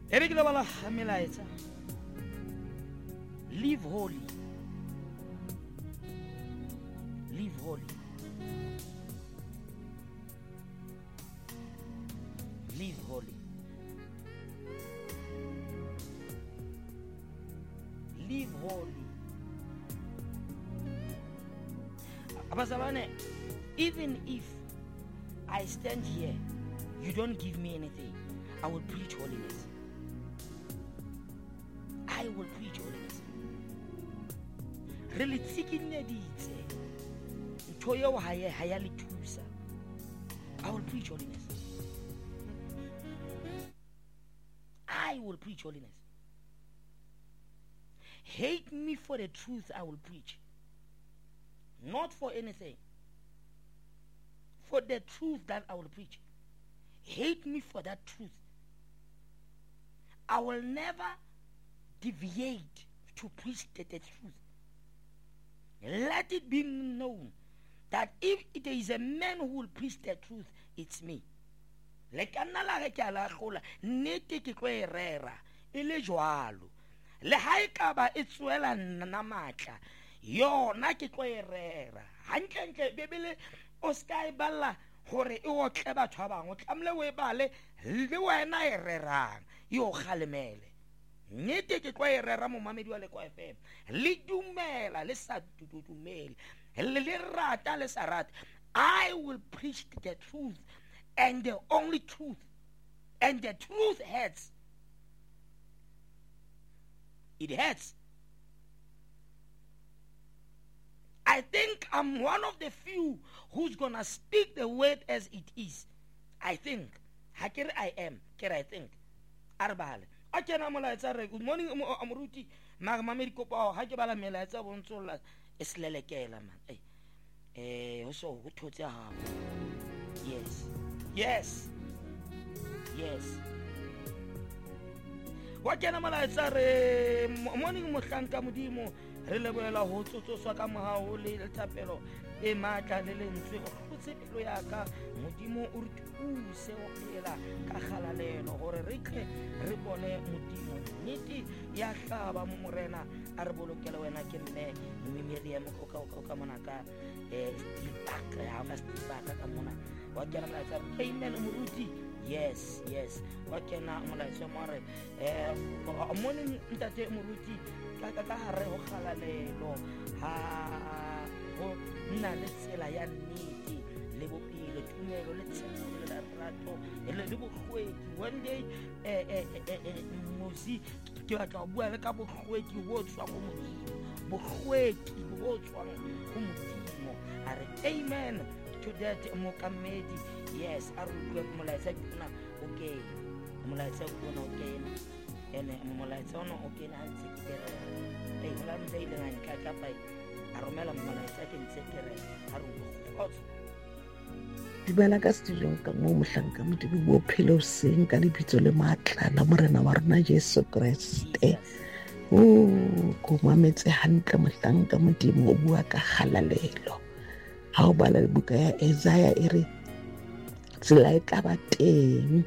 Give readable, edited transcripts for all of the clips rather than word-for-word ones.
ebe ke le bala melaetsa live holy, live holy, live holy, live holy. Abazalwane, even if I stand here, you don't give me anything, I will preach holiness. I will preach holiness. Really tseking ne ditse. Ntho eo ha ya le thusa. I will preach holiness. I will preach holiness. Hate me for the truth, I will preach. Not for anything. For the truth that I will preach. Hate me for that truth. I will never deviate to preach the truth. Let it be known that if it is a man who will preach the truth, it's me. Le kana la re ke ala gola nnete ke tlo e rera ile jwalo le ha e ka ba e tswela nna matla yona ke tlo e rera hantle bebele o ska e balla gore e otle batho ba bangwe tlamle we bale le wena e rerang yo khalemele nnete ke tlo e rera mo mamedi wa le kwa FM le dumela le sa dumele le rata le sa rata. I will preach the truth and the only truth, and the truth hurts. It hurts. I think I'm one of the few who's gonna speak the word as it is. I think. Hakere I am. Kere I think. Arbale. Okay, na mola etsa re. Good morning, Amruti. Magamamedi kopa ha ke bala mela etsa bontsola eslelekela man. So go thotse ha. Yes. Yes. Yes. What can I say? Morning mohlanka modimo re leboela ho tsotswa ka mohao le thapelo e matla le lentswe go tsepelo ya ka modimo o re thuse o phela ka kgalalelo gore re tle re bone modimo nnete ya hlaba mo morena a re bolokela wena ke nne Miriam ka mona ka stipaka ya ka stipaka ka mona wa ke na tsa amen moruti. Yes, yes. Wa ke na mola tsa more morning ntate moruti ka hare ho kgalalelo ha ho nna le tsela ya nnete le bopelo tumelo le tsela le rato le bogwedi one day mosi ke batla bua le ka bogwedi wo tswa go modimo bogwedi wo tswa go modimo are amen to that mokamedi. Yes, I will go molaetsa kuna okay molaetsa kuna okay ene molaetsa ona okay na ntse ke re hola ntse ile ngani ka pai a romela molaetsa ke ntse ke re a ro di bana ka studio ka mo mohlanka modimo bo phelo seng ka lebitso le matla la morena wa rona Jesu Kriste ko mametse hantle mohlanka modimo o bua ka kgalalelo ha o bala buka ya Isaiah e re tsela e tla ba teng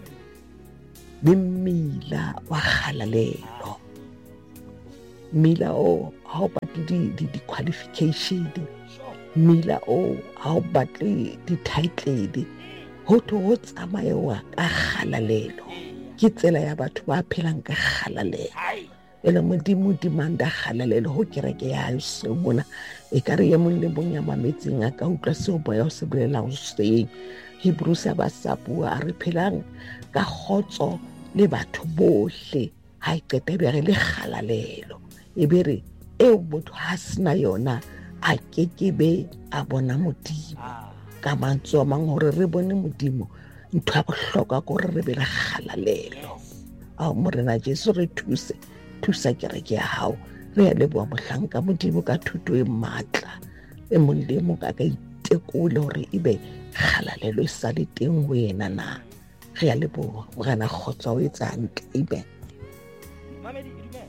mmila wa kgalalelo mmila o ha o batle di qualification mmila o ha o batle di title ho to ho tsamayewa ka kgalalelo ke tsela ya batho ba phelang ka kgalalelo ele modimo dimanda kgalalelo ho kereke ya se bona e ka re ye mo le bonya mametseng a ka utlwa se o boya o se bolela o se Hebrews ba sa bua re phelang ka khotso le batho bohle ha e qeta be re le kgalalelo e be re e motho ha sina yona a kekebe a bona modimo ka mantso mang hore re bone modimo ntho ya bohloka go re be le kgalalelo a morena Jesu re thusa kereke ya hao re ya leboa mohlanka modimo ka thuto e matla e molemo ka itekole hore ebe kgalalelo e sa le teng ho yena na re ya leboa morena khotsa o etsa ntle amen. Mamedi dumela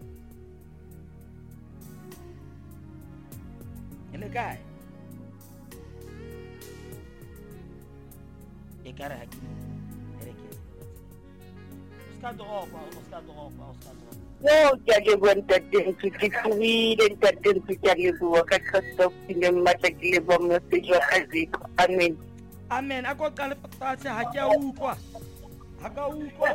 ele kae e kare ha ke re ke ska dropa. Yo, ke a leboha ntatentse ke tlogile ntatentse ke a leboha ka Christophe le mmatla ke leboha message wa kajeko amen Amen. Ako qale fatshe ha ke a utlwa. Ha ka utlwa.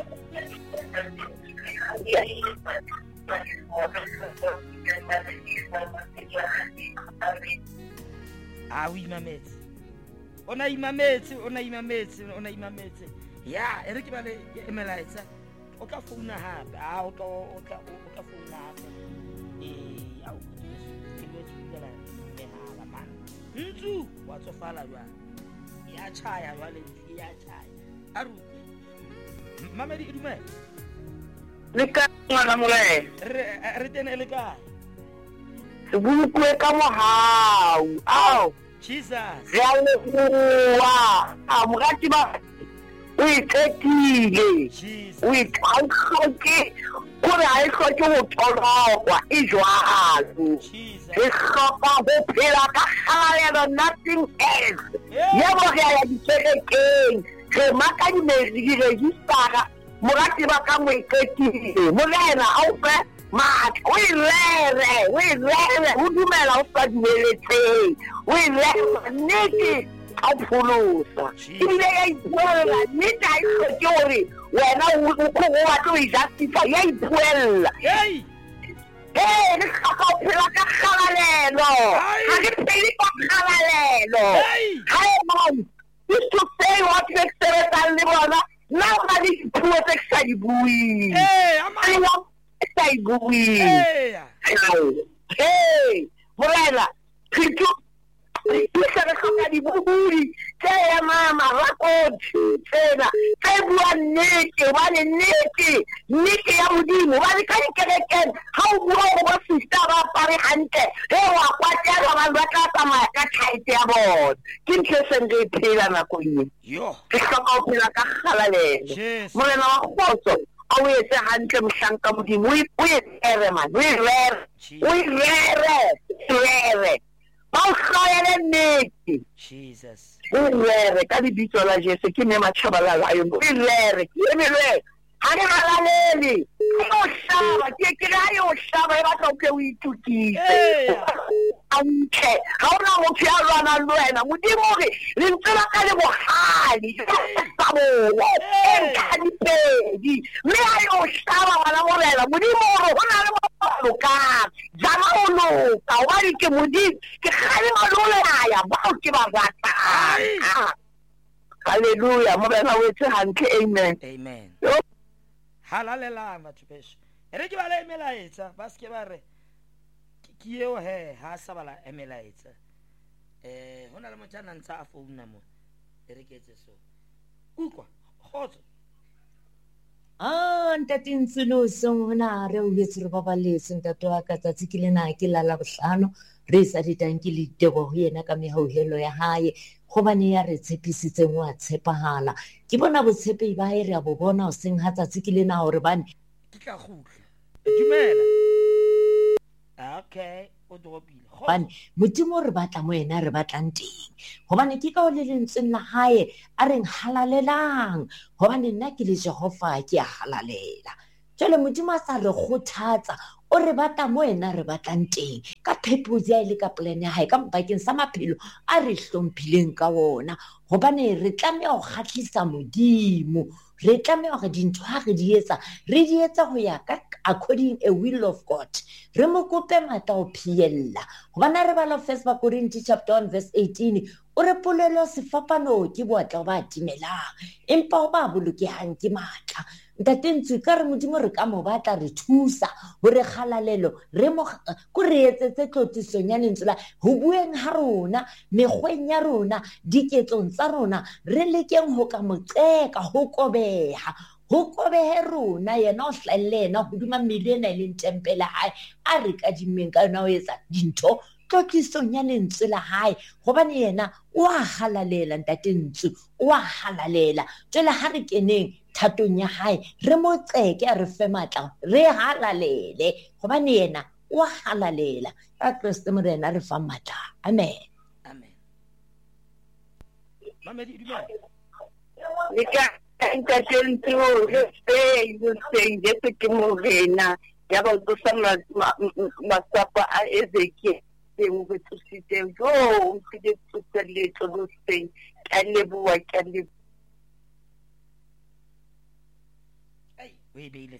O imametse. Ona imametse. Ya, ere ke bale emelaetsa. O tla founa hape. O tla founa hape. Au ke le tsela mehala man. Ntsu wa tsofala jwa. Ya chaya jwale ya chaya. Aru. Mamedi e dumela. le ka ngwana molai Re tene le kae? se bulukwe ka mohau ao Jesus. re a leboha morati ba o iketile Jesus. o ikauke kore ha e hloke ho tolokwa e jwalo Jesus. re hloka ho phela ka kgalelo nothing else yebo re ya dikerekeng re maka di-registara morati ba ka mo iketile morena a o fe matla o ilere o dumela o sa dumeletseng o ilere nnete ka o pholosa ebile ya ipuella nnete ha e hloke hore wena o batlo o e justify ya ipuella Hey! re hloka ho phela ka kgalalelo ha re phele ka kgalalelo haebane is to say what re sebetsang le bona nna o na le dipuo tse ke sa di buing sa e buing morena re hloka dibubudi tse emama rakoti tsena tse buang nnete hobane nnete ya modimo hobane ka dikerekeng ha o bua hore ba sister ba apare hantle wa kwatela abantu ba tla tsamaya ka thaete ya bona ke ntho e seng re e phela nakong e re hloka ho phela ka kgalalelo morena wa kgotso a o etse hantle mohlanka modimo o e man o e rere ba o hlwaele nnete Jesus. o rere ka lebitso la Jesu ke ne Matshabalala yo o rere ke emelwe ha re halalele o hlaba ke re ha yo hlaba e batla o ke o itukise anche ha ona motho ya lwana le wena modimo hore le ntse la ka le bohali sa bola enkanipedi mme ha yo hlaba ngwana morena modimo hore ho na le loka jana o loka wa di ke modimo ke khale malolaya ba o ke ba rata hallelujah morena o etse hantle amen Halalela batho besho ere ke bala emelaetsa ba ske ba re ke eo ha sa bala emelaetsa hona le motjana ntsa a founa mo ere ke etse so ukwa khotso ntate Ntsuno hona re o yetse re babaletse ntate wa ka tsatsi ke lena ke la bohlano re sa ditang ke le tebo ho yena ka mehauhelo ya hae hobane ya re tshepisitseng wa tshepahala ke bona botshepi ba hae re a bo bona o seng ha tsatsi ke lena hore bane ke tla khutla dumela okay o dropile bane modimo re batla mo yena re batlang teng hobane ke ka o le lentseng la hae a reng halalelang hobane nna ke le Jehova ke a halalela jale modimo a sa re kgothatsa o re batla mo yena re batlang teng ka purpose ya ile ka plan ya hae ka mpakeng sa maphelo a re hlomphileng ka wona hobane re tlameha ho khatlisa modimo re tlameha hore dintho ha re di etsa ho ya ka according a will of God re mo kope matla o phiella hobane re bala First Corinthians chapter 1 verse 18 o re polelo sefapano ke boatla ba timelang empa ho ba bolokehang ke matla ntate Ntsu ka re modimo re ka mo batla re thusa hore kgalalelo re mo ko re etsetse tlotliso nya lentswe la ho bueng ha rona mekgweng ya rona diketlong tsa rona re lekeng ho ka moqeka ho kobeha ho kobehe rona yena o hlallena ho duma mmele ena le ntempela hae a re ka dimmeng ka yona o etsa dintho tlotlisong ya lentswe la hae hobane yena o a halalela ntate Ntsu o a halalela jwale ha re keneng thatong ya hae re mo tseke re fe matla re halalele hobane yena o a halalela ka Kriste morena re fa matla amen mamedi dumela Entateng tlo re jetse ke morena ya ba tsosa masapa a Ezekiel mo betsositeng jo ke di tsoseletso lo seng ka leboa ka le ai we beile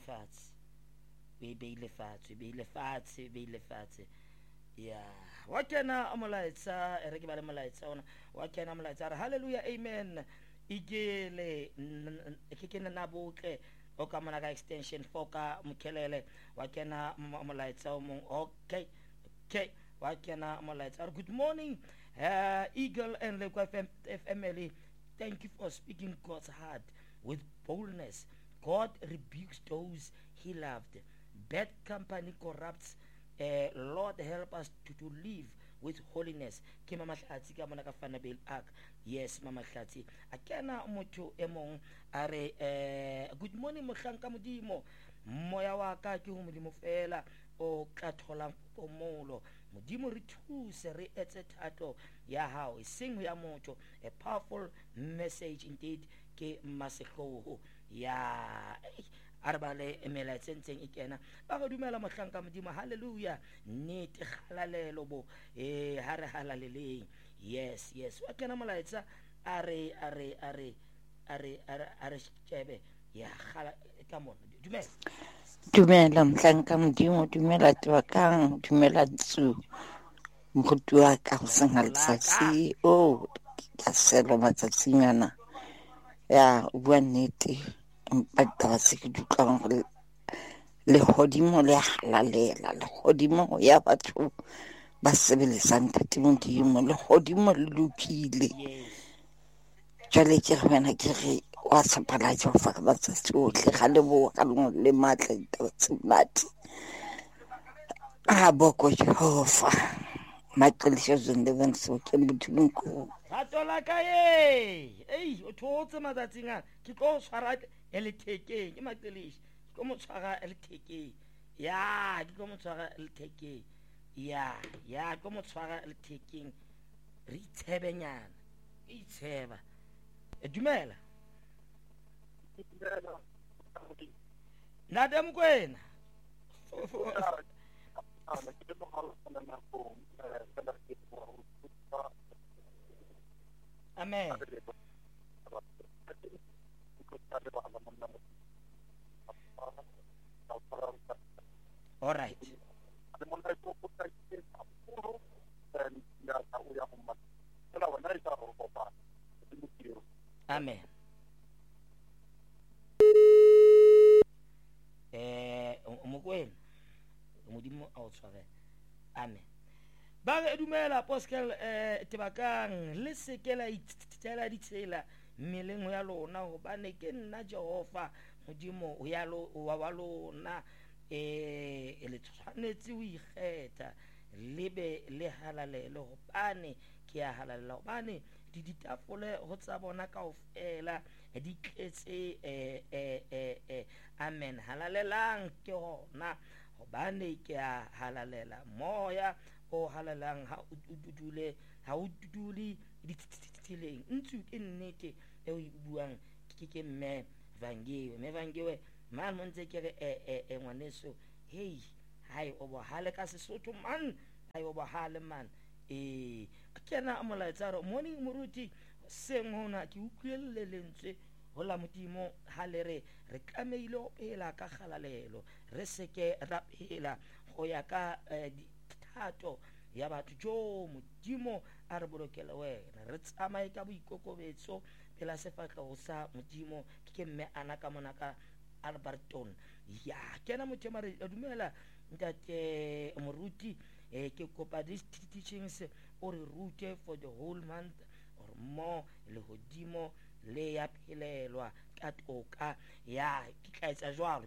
fatshe ya wa kena amolaetsa re ke ba le molaetsa ona wa kena molaetsa re hallelujah amen igele ke kena na botle o ka mona ka extension 4 ka mokhelele wa kena molaetsa o mong okay wa kena molaetsa good morning Eagle and Lekwa family, thank you for speaking God's heart with boldness. God rebukes those he loved. Bad company corrupts. Lord help us to live with holiness. Ke mama Hlatsi ka mona ka Fanabel Ark. Yes mama Hlatsi. Akena motho emong are good morning mohlanka modimo. Moya wa ka ke ho modimo fela o ka tholang pomolo. Modimo re thuse re etse thato ya hao e seng ya motho. A powerful message indeed ke masehloho ya arbale emela tsentseng ikena ba go dumela mohlanka modimo hallelujah nnete galalelo bo ha re halaleleng yes wa kena molaetsa are shebe ya hala ka mona dumela mohlanka modimo dumela tebakang dumela tsu moruti wa ka go sena letsatsi ka selo matsatsinyana ya bua nnete empa taba se ke dutlang gore lehodimo le halalela lehodimo ya batho ba sebeletsang thati modimo lehodimo le lokile jwale ke re wena ke re wa tsapala Jehova ka matsatsi otlhe ga le boa ka lengwe le maatla ditaba tse monate a boko Jehova maqelisho zonke so ke mothong ko Hatola kae o thotse matsatsing a ke tlo tshwara elethekeng ke maqelisho ke tlo mo tshwara elethekeng ya ke tlo mo tshwara elethekeng ya ke tlo mo tshwara elethekeng re itshebenyana itsheba dumela nada mkwena amen all right amen mokwena modimo a o tshware amen ba re dumela apostle tebakang le sekela itshela ditsela mmeleng ya lona hobane ke nna Jehova modimo wa lona le tshwanetse o ikgetha lebe le halalele hobane ke ya halalela hobane ditafole ho tsa bona kaofela di tletse amen halalelang ke hona hobane ke ya halalela moya o halalang ha o dule ditsileng ntse ke nnete e o buang ke mme vangewe man montse ke re ngwaneso hey hai o bohale ka Sesotho man hai o bohale man kena molaetsa re morning moruti seng hona ke utlwele lentswe ho la modimo ha le re tlameile ho phela ka kgalalelo re seke ra phela go ya ka dithato ya batho jo modimo a re bolokela wena re tsamaye ka boikokobetso pela sefatlhego sa modimo ke mme ana ka mona ka Alberton ya kena motho mare dumela ntate moruti ke kopa these teachings or rute for the whole month or more le hodimo le ya phelelwa ka toka ya ke tla etsa jwalo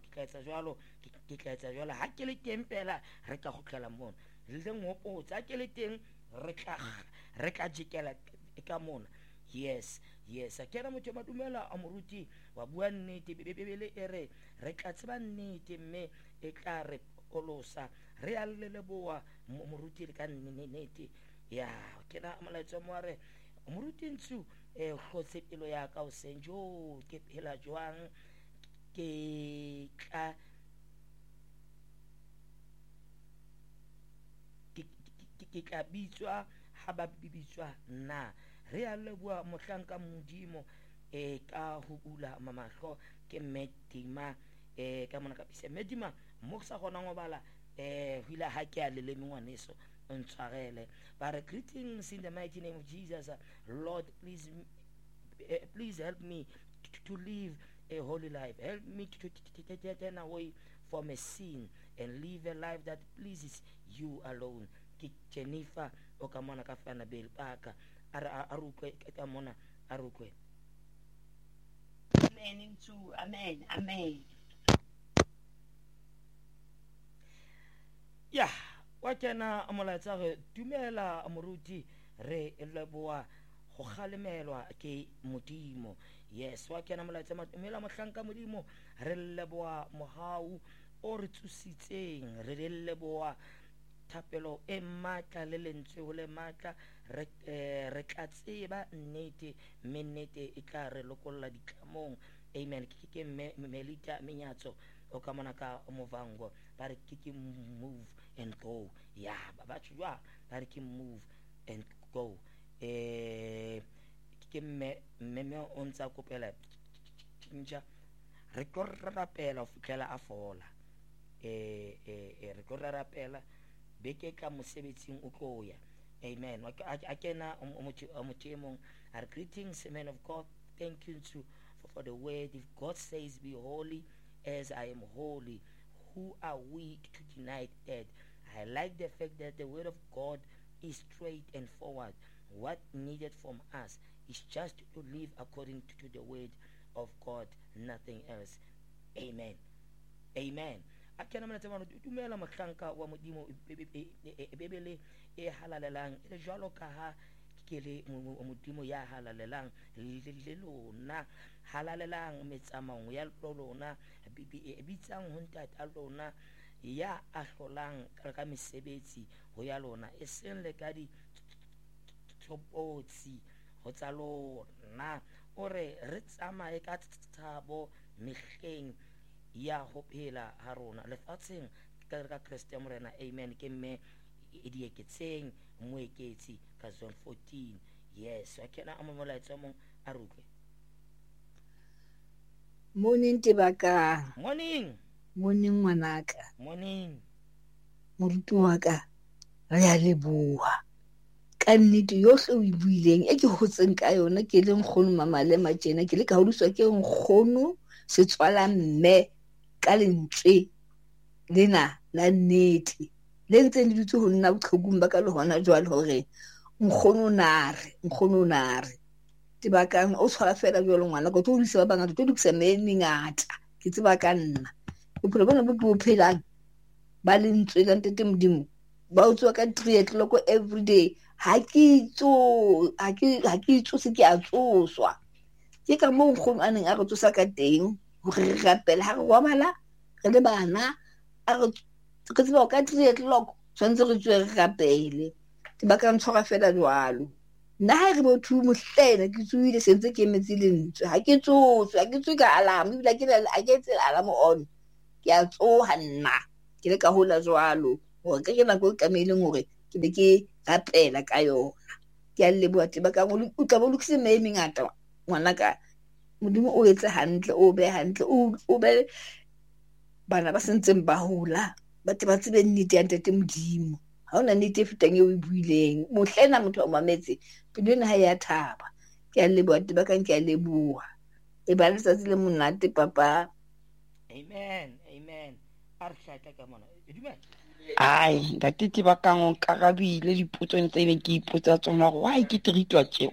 ha ke le teng fela re ka khotlela mona le ngopotsa ke le teng re ka jikela ka mona yes a kena motho madumela a moruti wa bua nnete bebele ere re tla tseba nnete mme e tla re olosa re a leleboa moruti le ka nnete ya kena molaetsa mo re moruti ntsu kgotse pelo ya ka o senjo ke phela jwang ke tla ke tla bitswa ha ba bitswa na re a leboha mohlanka modimo ka ho bula mamahlo ke Medima ka mona ka pisa Medima mo sa gona go bala hila ha ke a leleme ngwaneso o ntshwarele but greetings in the mighty name of Jesus. Lord, please help me to live a holy life. Help me to turn away from a sin and live a life that pleases you alone. Jennifer okamona ka fana bel paka arukwe ka mona arukwe. Amen to amen. Ya wa kena amolaetsa re dumela moruti re leboa go galemelwa ke modimo. Yes, wa kena molaetsa matumela mohlanka modimo re leboa mohau o re tsusitseng re leboa thapelo e matla le lentswe ho le matla re tla tseba nnete nnete e tla re lokolla ditlamong. Amen. Ke melita menyatso o ka mona ka movango ba re ke move and go. Ya ba tshwa ba re ke move and go. Ke me o ntsa kopela tjinja re korrapela o fitlela a fola re korrapela beke ka mosebetsing o tloya. Amen. A kena motemong our greetings, man of God. Thank you for the word. If God says be holy as I am holy, who are we to deny that? I like the fact that the word of God is straight and forward. What needed from us is just to live according to the word of God, nothing else. Amen. Amen. Akena mona tsama dumela mohlanka wa modimo bebele e halalelang e jwalo ka ha ke le modimo ya halalelang le lona halalelang metsamao ya lona bitsang ho ntata lona ya ahlolang ka mesebetsi ho ya lona e seng le ka di tshopotsi ho tsa lona ore re tsamaye ka tsabo mehleng ya ho phela ha rona lefatsheng ka Kriste morena. Amen. Ke me edieketseng moeketsi ka John 14. Yes, wa kena amolaetsa mong a rukwe. Morning Tebaka. Morning Ngwanaka. Morning Moruti wa ka re a leboha ka nnete yohle o e buileng e ke hotseng ka yona ke le nkgono Mamalema tjena ke le ka hodiswa ke nkgono Setswala mme ka lentswe lena la nnete le ntse le dutse ho nna boqhegong ba ka le hona jwale hore nkgono nare Tebakang o tshwara fela jwalo ngwana go tlo disa ba bangata tlo dikisa me mengata ke tseba ka nna bophelo bona bo bo phelang ba lentswe la ntete modimo ba o tswa ka triathlon everyday ha ke se ke a tsoswa ke ka mo nkgono a neng a re tsosa ka teng hore re rapela ha re robala re le bana a re tseba ka triathlon tshwantse re tswe re rapele Tebakang tshwara fela jwalo nna ha re bo thu mohlena ke tsuile sentse ke emetse lentswe ha ke tswe ka alarm ebile a ke etse alarm on ke a tsoha nna ke le ka hola jwalo hore ke nako e kameileng hore ke be ke rapela ka yona ke a leboha Tebakang o tla bo lokise me mengata ngwanaka modimo o etse hantle o be hantle o be bana ba sentseng ba hola ba tsebe nnete ya ntete modimo ha ona nnete e fetang eo e buileng mohlena motho o mametse pelo ena ha ya thaba ke a leboha Tebakang ke a leboha e ba letsatsi le monate papa. Amen. A re hlaka ka mona dumela ai ntate Tebakang o karabile dipotso ntse ne ke ipotsa tsona gore why ke treatwa tje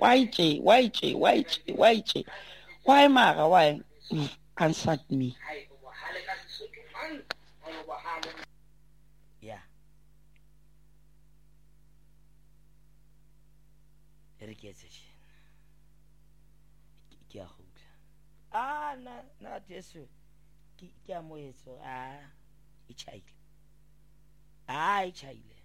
why mara why you've answered me. ya re ke etse ke a gutla na Jesu ke a moetso e chaile